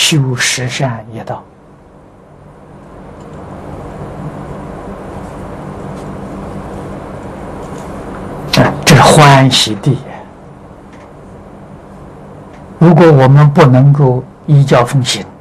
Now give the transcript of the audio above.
修十善业道。这是欢喜地。如果我们不能够依教奉行，